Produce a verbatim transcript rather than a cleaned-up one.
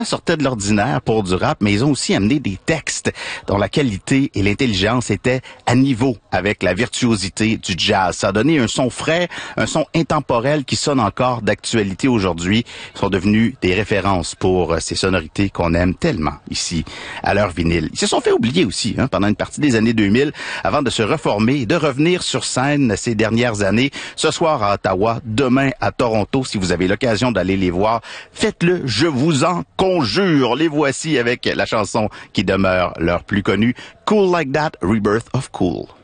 sortaient de l'ordinaire pour du rap, mais ils ont aussi amené des textes dont la qualité et l'intelligence étaient à niveau avec la virtuosité du jazz. Ça a donné un son frais, un son intemporel qui sonne encore d'actualité aujourd'hui. Ils sont devenus des références pour ces sonorités qu'on aime tellement ici à leur vinyle. Ils se sont fait oublier aussi hein, pendant une partie des années deux mille avant de se reformer et de revenir sur scène ces dernières années. Ce soir à Ottawa, demain à Toronto. Si vous avez l'occasion d'aller les voir, faites-le, je vous en conjure. Les voici avec la chanson qui demeure leur plus connue, Cool Like That, Rebirth of Cool.